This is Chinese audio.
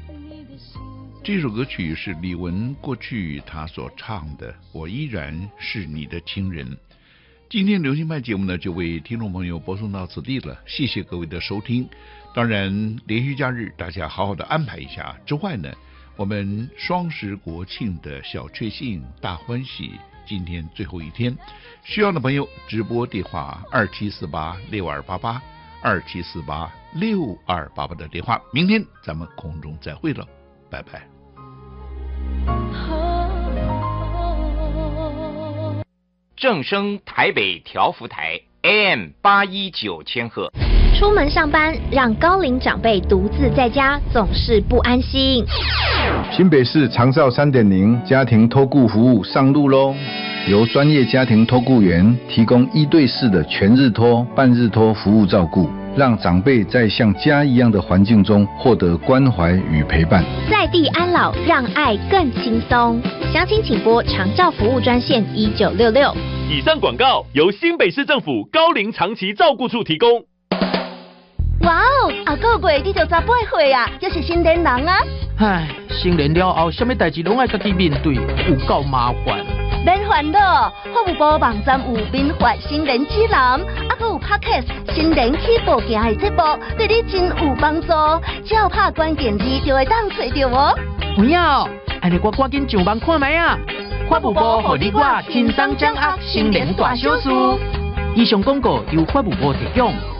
这首歌曲是李玟过去他所唱的《我依然是你的亲人》。今天流行派节目呢，就为听众朋友播送到此地了，谢谢各位的收听。当然连续假日大家好好的安排一下之外呢，我们双十国庆的小确幸大欢喜，今天最后一天，需要的朋友直播电话27486288，27486288的电话。明天咱们空中再会了，拜拜。 正声台北调幅台 AM819千赫。 出门上班，让高龄长辈独自在家总是不安心。 新北市长照 3.0 家庭托顾服务上路咯，由专业家庭托顾员提供1对4的全日托、半日托服务照顾，让长辈在像家一样的环境中获得关怀与陪伴， 在地安老，让爱更轻松。详情请拨长照服务专线1966。 以上广告由新北市政府高龄长期照顾处提供。 哇哦，下个月你就18岁啊，就是成年人啊！ 唉，成年了后，什么代志拢爱家己面对，有够麻烦。 免烦恼，服务部网站有民法成年指南，还有 Podcast 成年起步行的节目，对你真有帮助。只要拍关键字就会当找到哦。 有影哦，安尼我赶紧上网看卖啊！法务部互你我轻松掌握成年大小事。以上广告由法务部提供。